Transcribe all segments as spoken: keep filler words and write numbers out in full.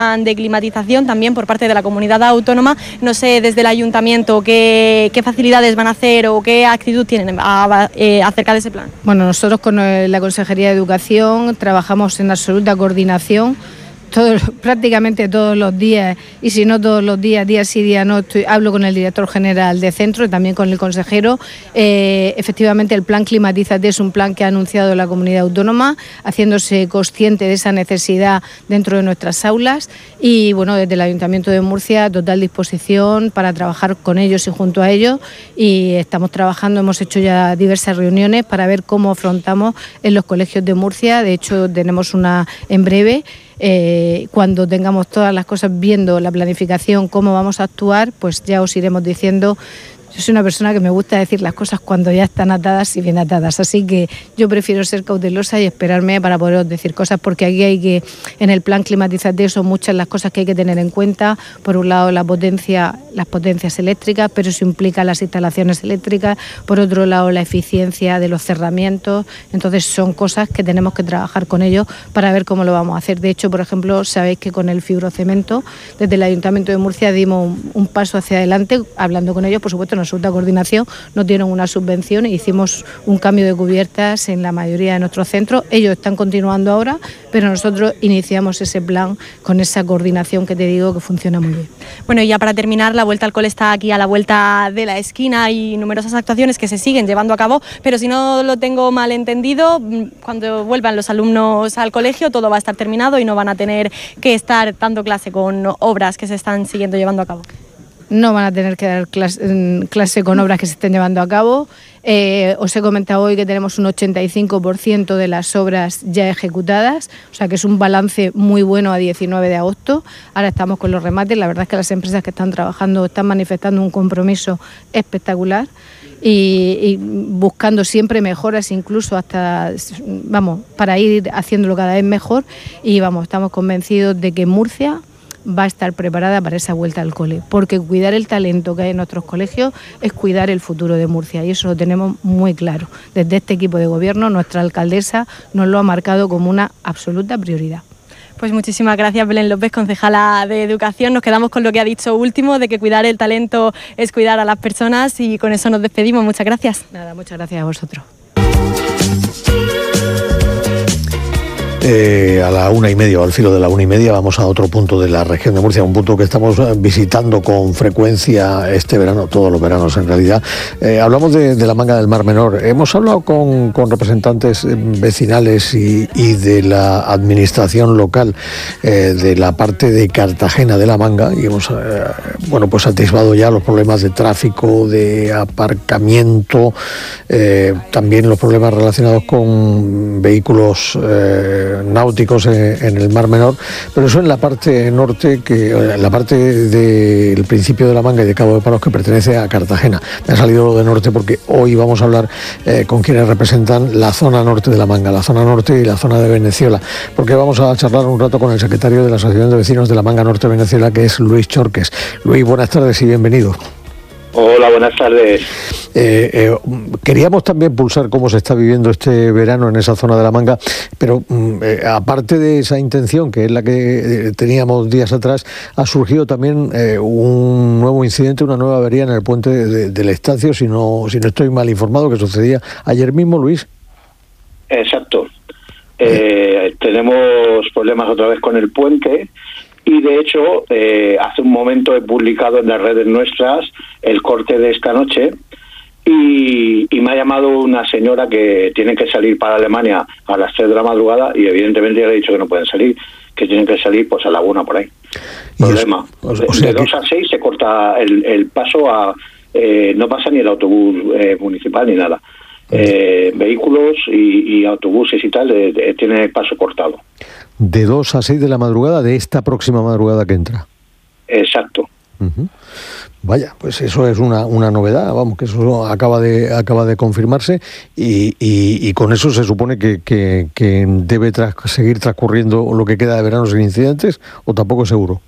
de climatización también por parte de la comunidad autónoma. No sé desde el ayuntamiento qué, qué facilidades van a hacer o qué actitud tienen a, eh, acerca de ese plan. Bueno, nosotros con la Consejería de Educación trabajamos en absoluta coordinación. Todos, prácticamente todos los días, y si no todos los días, día sí, día no, estoy, hablo con el director general de centro y también con el consejero. Eh, efectivamente, el plan Climatízate es un plan que ha anunciado la comunidad autónoma, haciéndose consciente de esa necesidad dentro de nuestras aulas, y bueno, desde el Ayuntamiento de Murcia, total disposición para trabajar con ellos y junto a ellos, y estamos trabajando, hemos hecho ya diversas reuniones para ver cómo afrontamos en los colegios de Murcia. De hecho, tenemos una en breve. Eh, cuando tengamos todas las cosas, viendo la planificación, cómo vamos a actuar, pues ya os iremos diciendo. Yo soy una persona que me gusta decir las cosas cuando ya están atadas y bien atadas, así que yo prefiero ser cautelosa y esperarme para poderos decir cosas, porque aquí hay que, en el plan Climatízate son muchas las cosas que hay que tener en cuenta. Por un lado la potencia, las potencias eléctricas, pero eso implica las instalaciones eléctricas. Por otro lado la eficiencia de los cerramientos. Entonces son cosas que tenemos que trabajar con ellos para ver cómo lo vamos a hacer. De hecho, por ejemplo, sabéis que con el fibrocemento desde el Ayuntamiento de Murcia dimos un, un paso hacia adelante, hablando con ellos, por supuesto, en absoluta coordinación. No tienen una subvención, hicimos un cambio de cubiertas en la mayoría de nuestros centros. Ellos están continuando ahora, pero nosotros iniciamos ese plan con esa coordinación que te digo que funciona muy bien. Bueno, y ya para terminar, la Vuelta al Cole está aquí a la vuelta de la esquina. Hay numerosas actuaciones que se siguen llevando a cabo, pero si no lo tengo mal entendido, cuando vuelvan los alumnos al colegio todo va a estar terminado y no van a tener que estar dando clase con obras que se están siguiendo llevando a cabo. No van a tener que dar clase, clase con obras que se estén llevando a cabo. Eh, os he comentado hoy que tenemos un ochenta y cinco por ciento de las obras ya ejecutadas, o sea que es un balance muy bueno a diecinueve de agosto. Ahora estamos con los remates. La verdad es que las empresas que están trabajando están manifestando un compromiso espectacular y, y buscando siempre mejoras, incluso hasta, vamos, para ir haciéndolo cada vez mejor. Y vamos, estamos convencidos de que Murcia va a estar preparada para esa vuelta al cole, porque cuidar el talento que hay en nuestros colegios es cuidar el futuro de Murcia, y eso lo tenemos muy claro. Desde este equipo de gobierno, nuestra alcaldesa nos lo ha marcado como una absoluta prioridad. Pues muchísimas gracias, Belén López, concejala de Educación. Nos quedamos con lo que ha dicho último, de que cuidar el talento es cuidar a las personas, y con eso nos despedimos. Muchas gracias. Nada, muchas gracias a vosotros. Eh, a la una y media, o al filo de la una y media, vamos a otro punto de la región de Murcia, un punto que estamos visitando con frecuencia este verano, todos los veranos en realidad. Eh, hablamos de, de la Manga del Mar Menor. Hemos hablado con, con representantes vecinales y, y de la administración local eh, de la parte de Cartagena de la Manga, y hemos eh, bueno, pues atisbado ya los problemas de tráfico, de aparcamiento, eh, también los problemas relacionados con vehículos eh, náuticos en, en el Mar Menor, pero eso en la parte norte, que en la parte del principio de la Manga y de Cabo de Palos, que pertenece a Cartagena. Me ha salido lo de norte porque hoy vamos a hablar eh, con quienes representan la zona norte de la Manga, la zona norte y la zona de Veneciola, porque vamos a charlar un rato con el secretario de la Asociación de Vecinos de la Manga Norte de Veneciola, que es Luis Chorques. Luis, buenas tardes y bienvenido. Hola, buenas tardes. Eh, eh, queríamos también pulsar cómo se está viviendo este verano en esa zona de la Manga, pero eh, aparte de esa intención, que es la que eh, teníamos días atrás, ha surgido también eh, un nuevo incidente, una nueva avería en el puente de, de, del Estacio, si no, si no estoy mal informado, que sucedía ayer mismo, Luis. Exacto. Eh, tenemos problemas otra vez con el puente. Y de hecho, eh, hace un momento he publicado en las redes nuestras el corte de esta noche, y, y me ha llamado una señora que tiene que salir para Alemania a las tres de la madrugada, y evidentemente ya le he dicho que no pueden salir, que tienen que salir pues a la una por ahí. Problema. O sea, de, de dos a seis se corta el, el paso a... Eh, no pasa ni el autobús eh, municipal ni nada. Eh, vehículos y, y autobuses y tal eh, eh, tienen el paso cortado. De dos a seis de la madrugada de esta próxima madrugada que entra. Exacto. Uh-huh. Vaya, pues eso es una, una novedad, vamos, que eso acaba de acaba de confirmarse, y, y, y con eso se supone que, que, que debe tras, seguir transcurriendo lo que queda de verano sin incidentes, o tampoco es seguro.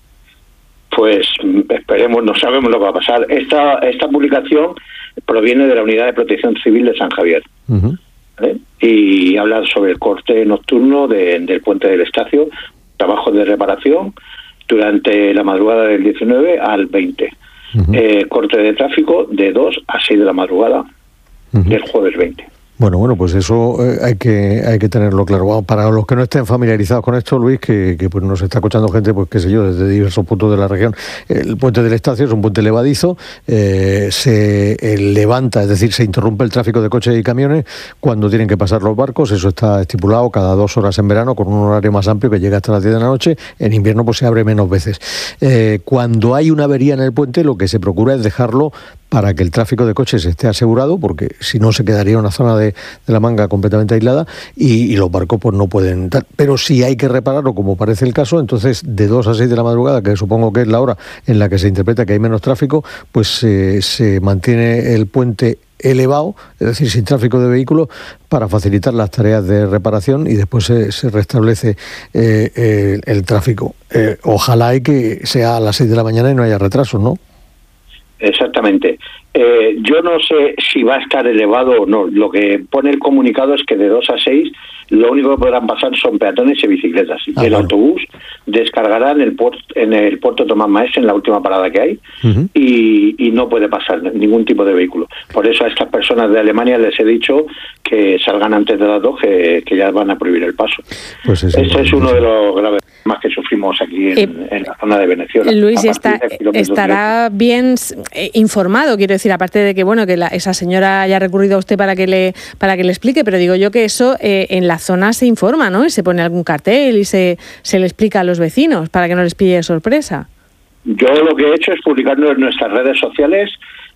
Pues esperemos, no sabemos lo que va a pasar. Esta, esta publicación proviene de la Unidad de Protección Civil de San Javier. Uh-huh. ¿Vale? Y habla sobre el corte nocturno de, del puente del Estacio, trabajos de reparación durante la madrugada del diecinueve al veinte. Uh-huh. Eh, corte de tráfico de dos a seis de la madrugada uh-huh. del jueves veinte. Bueno, bueno, pues eso eh, hay que hay que tenerlo claro. Bueno, para los que no estén familiarizados con esto, Luis, que, que pues nos está escuchando gente, pues qué sé yo, desde diversos puntos de la región, el puente del Estacio es un puente levadizo, eh, se eh, levanta, es decir, se interrumpe el tráfico de coches y camiones cuando tienen que pasar los barcos, eso está estipulado cada dos horas en verano con un horario más amplio que llega hasta las diez de la noche, en invierno pues se abre menos veces. Eh, cuando hay una avería en el puente, lo que se procura es dejarlo para que el tráfico de coches esté asegurado, porque si no se quedaría una zona de, de la Manga completamente aislada y, y los barcos pues no pueden tal. Pero si hay que repararlo, como parece el caso, entonces de dos a seis de la madrugada, que supongo que es la hora en la que se interpreta que hay menos tráfico, pues eh, se mantiene el puente elevado, es decir, sin tráfico de vehículos, para facilitar las tareas de reparación y después se, se restablece eh, eh, el tráfico. Eh, ojalá y que sea a las seis de la mañana y no haya retrasos, ¿no? Exactamente. Eh, yo no sé si va a estar elevado o no. Lo que pone el comunicado es que de dos a seis lo único que podrán pasar son peatones y bicicletas. Y ah, el bueno. autobús descargará en el, puerto, en el puerto Tomás Maese, en la última parada que hay, uh-huh. y, y no puede pasar ningún tipo de vehículo. Por eso a estas personas de Alemania les he dicho que salgan antes de las dos, que, que ya van a prohibir el paso. Pues ese es, es uno de los graves más que sufrimos aquí en, eh, en la zona de Venezuela. Luis, está, estará bien eh, informado, quiero decir, aparte de que bueno que la, esa señora haya recurrido a usted para que le para que le explique, pero digo yo que eso eh, en la zona se informa, ¿no? Y se pone algún cartel y se, se le explica a los vecinos para que no les pille sorpresa. Yo lo que he hecho es publicarlo en nuestras redes sociales,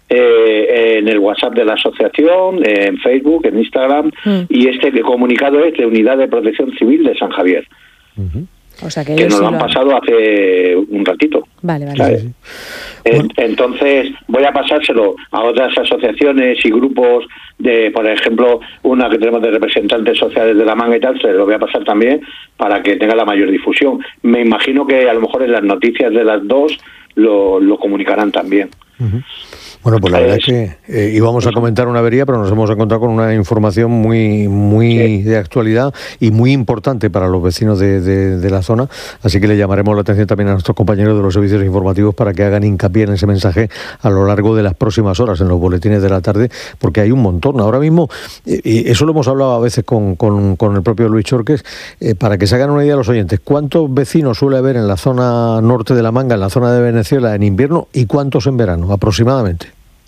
eh, en el WhatsApp de la asociación, en Facebook, en Instagram, mm. y este comunicado es de Unidad de Protección Civil de San Javier. Uh-huh. O sea que, que nos sí lo han lo pasado hace un ratito. Vale, vale. ¿sabes? Sí, sí. Entonces voy a pasárselo a otras asociaciones y grupos de, por ejemplo, una que tenemos de representantes sociales de la Manga y tal, se lo voy a pasar también para que tenga la mayor difusión. Me imagino que a lo mejor en las noticias de las dos lo, lo comunicarán también. Uh-huh. Bueno, pues la verdad es que eh, íbamos a comentar una avería, pero nos hemos encontrado con una información muy muy sí. de actualidad y muy importante para los vecinos de, de, de la zona, así que le llamaremos la atención también a nuestros compañeros de los servicios informativos para que hagan hincapié en ese mensaje a lo largo de las próximas horas, en los boletines de la tarde, porque hay un montón. Ahora mismo, eh, y eso lo hemos hablado a veces con, con, con el propio Luis Chorques, eh, para que se hagan una idea los oyentes, ¿cuántos vecinos suele haber en la zona norte de la Manga, en la zona de Venezuela, en invierno, y cuántos en verano, aproximadamente?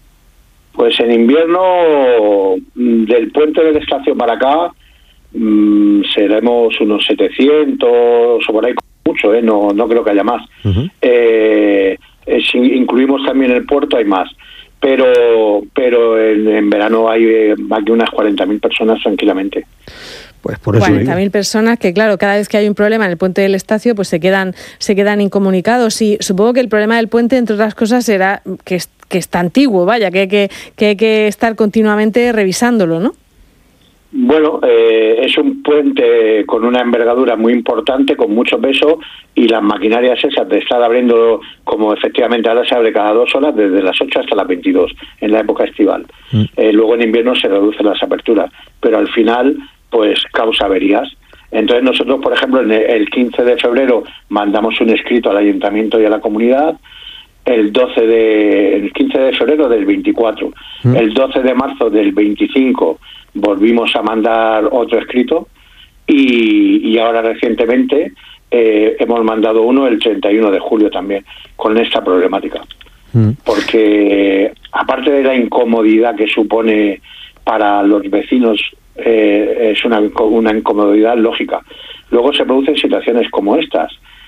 Pues en invierno, del puente del Estacio para acá, mmm, seremos unos setecientos o por ahí, mucho, ¿eh? no, no creo que haya más. Uh-huh. Eh, si incluimos también el puerto, hay más. Pero pero en, en verano hay eh, más de unas cuarenta mil personas tranquilamente. Pues por eso cuarenta mil personas que, claro, cada vez que hay un problema en el puente del Estacio, pues se quedan se quedan incomunicados. Y supongo que el problema del puente, entre otras cosas, será que, que está antiguo, vaya, que hay que, que, hay que estar continuamente revisándolo, ¿no? Bueno, eh, es un puente con una envergadura muy importante, con mucho peso, y las maquinarias esas de estar abriendo, como efectivamente ahora se abre cada dos horas, desde las ocho hasta las veintidós, en la época estival. Mm. Eh, luego en invierno se reducen las aperturas, pero al final pues causa averías. Entonces nosotros, por ejemplo, en el quince de febrero mandamos un escrito al ayuntamiento y a la comunidad, el doce de el quince de febrero del veinticuatro, ¿Mm? El doce de marzo del veinticinco volvimos a mandar otro escrito y, y ahora recientemente eh, hemos mandado uno el treinta y uno de julio también con esta problemática. ¿Mm? Porque aparte de la incomodidad que supone para los vecinos, Eh, es una, una incomodidad lógica. Luego se producen situaciones como estas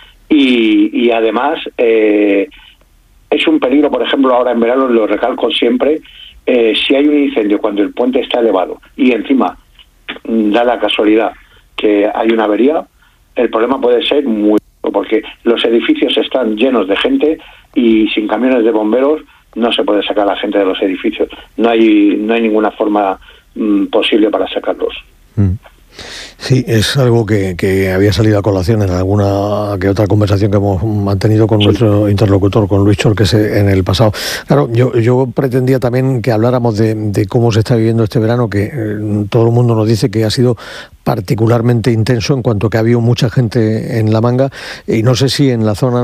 y, y además eh, es un peligro, por ejemplo, ahora en verano, lo recalco siempre, eh, si hay un incendio cuando el puente está elevado y encima da la casualidad que hay una avería, el problema puede ser muy, porque los edificios están llenos de gente y sin camiones de bomberos no se puede sacar a la gente de los edificios. No hay, no hay ninguna forma posible para sacarlos. Sí, es algo que, que había salido a colación en alguna que otra conversación que hemos mantenido con sí. nuestro interlocutor, con Luis Chorques, en el pasado. Claro, yo, yo pretendía también que habláramos de, de cómo se está viviendo este verano, que eh, todo el mundo nos dice que ha sido particularmente intenso en cuanto que ha habido mucha gente en La Manga, y no sé si en la zona